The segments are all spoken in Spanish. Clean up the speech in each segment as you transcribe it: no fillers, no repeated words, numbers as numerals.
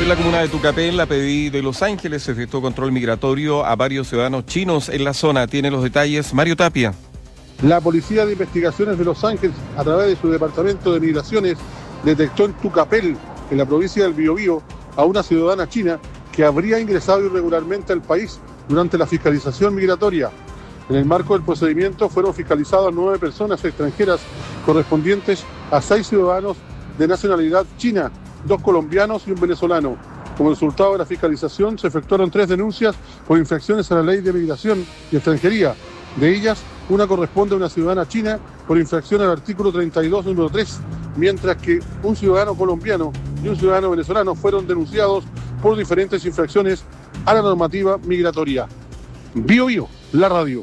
En la comuna de Tucapel, la PDI de Los Ángeles se efectuó control migratorio a varios ciudadanos chinos en la zona. Tiene los detalles Mario Tapia. La Policía de Investigaciones de Los Ángeles, a través de su Departamento de Migraciones, detectó en Tucapel, en la provincia del Biobío, a una ciudadana china que habría ingresado irregularmente al país durante la fiscalización migratoria. En el marco del procedimiento fueron fiscalizadas 9 personas extranjeras correspondientes a 6 ciudadanos de nacionalidad china, 2 colombianos y un venezolano. Como resultado de la fiscalización se efectuaron 3 denuncias por infracciones a la ley de migración y extranjería. De ellas, una corresponde a una ciudadana china por infracción al artículo 32, número 3, mientras que un ciudadano colombiano y un ciudadano venezolano fueron denunciados por diferentes infracciones a la normativa migratoria. Biobío, la radio.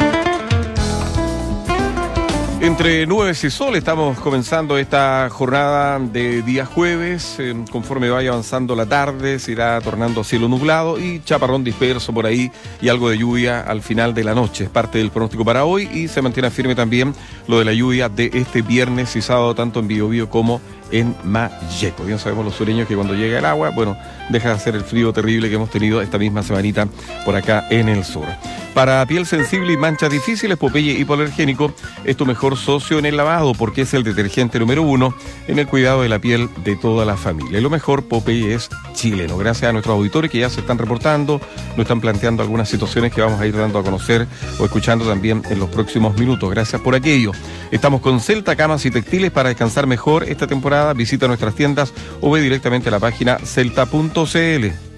Entre nubes y sol estamos comenzando esta jornada de día jueves. Conforme vaya avanzando la tarde se irá tornando a cielo nublado y chaparrón disperso por ahí y algo de lluvia al final de la noche. Es parte del pronóstico para hoy y se mantiene firme también lo de la lluvia de este viernes y sábado tanto en Biobío como en Malleco. Bien sabemos los sureños que cuando llega el agua, bueno, deja de hacer el frío terrible que hemos tenido esta misma semanita por acá en el sur. Para piel sensible y manchas difíciles, Popeye Hipoalergénico es tu mejor socio en el lavado porque es el detergente número 1 en el cuidado de la piel de toda la familia. Y lo mejor, Popeye es chileno. Gracias a nuestros auditores que ya se están reportando, nos están planteando algunas situaciones que vamos a ir dando a conocer o escuchando también en los próximos minutos. Gracias por aquello. Estamos con Celta Camas y Textiles para descansar mejor esta temporada. Visita nuestras tiendas o ve directamente a la página celta.cl.